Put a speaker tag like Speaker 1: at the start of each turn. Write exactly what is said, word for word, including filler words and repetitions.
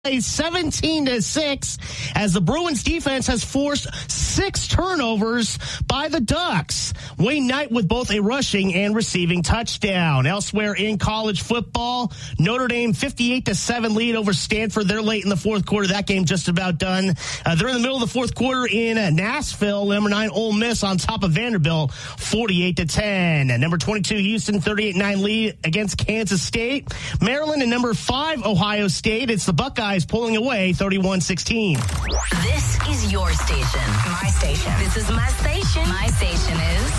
Speaker 1: seventeen to six as the Bruins defense has forced six turnovers by the Ducks. Wayne Knight with both a rushing and receiving touchdown. Elsewhere in college football, Notre Dame fifty-eight to seven lead over Stanford. They're late in the fourth quarter. That game just about done. Uh, they're in the middle of the fourth quarter in uh, Nashville. Number nine Ole Miss on top of Vanderbilt forty-eight to ten. And number twenty-two Houston thirty-eight nine lead against Kansas State. Maryland and number five Ohio State. It's the Buckeyes pulling away thirty-one sixteen.
Speaker 2: This is your station.
Speaker 3: My station.
Speaker 2: This is my station.
Speaker 3: My station is